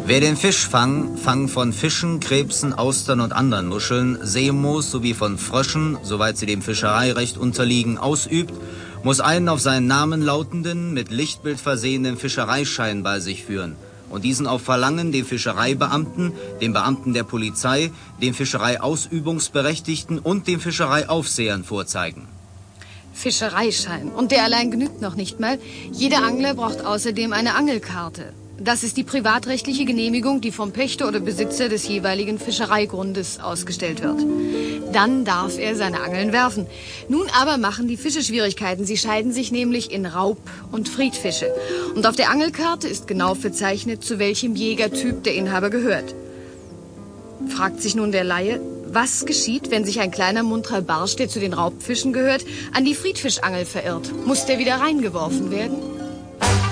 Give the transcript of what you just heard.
Wer den Fischfang, Fang von Fischen, Krebsen, Austern und anderen Muscheln, Seemoos sowie von Fröschen, soweit sie dem Fischereirecht unterliegen, ausübt, muss einen auf seinen Namen lautenden, mit Lichtbild versehenen Fischereischein bei sich führen und diesen auf Verlangen dem Fischereibeamten, dem Beamten der Polizei, dem Fischereiausübungsberechtigten und dem Fischereiaufsehern vorzeigen. Fischereischein. Und der allein genügt noch nicht mal. Jeder Angler braucht außerdem eine Angelkarte. Das ist die privatrechtliche Genehmigung, die vom Pächter oder Besitzer des jeweiligen Fischereigrundes ausgestellt wird. Dann darf er seine Angeln werfen. Nun aber machen die Fische Schwierigkeiten. Sie scheiden sich nämlich in Raub- und Friedfische. Und auf der Angelkarte ist genau verzeichnet, zu welchem Jägertyp der Inhaber gehört. Fragt sich nun der Laie, was geschieht, wenn sich ein kleiner munterer Barsch, der zu den Raubfischen gehört, an die Friedfischangel verirrt? Muss der wieder reingeworfen werden?